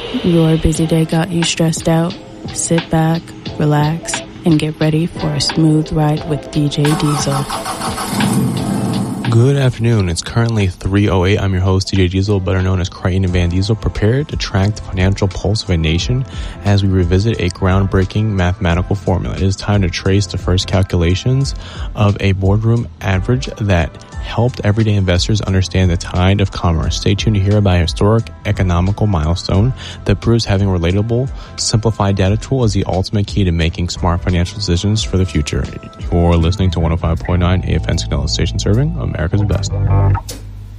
Your busy day got you stressed out? Sit back, relax, and get ready for a smooth ride with DJ Diesel. Good afternoon. It's currently 3:08. I'm your host, DJ Diesel, better known as Crichton and Van Diesel, prepared to track the financial pulse of a nation as we revisit a groundbreaking mathematical formula. It is time to trace the first calculations of a boardroom average that helped everyday investors understand the tide of commerce. Stay tuned to hear about a historic economical milestone that proves having a relatable, simplified data tool is the ultimate key to making smart financial decisions for the future. You're listening to 105.9 AFN Signal Station, serving America's best.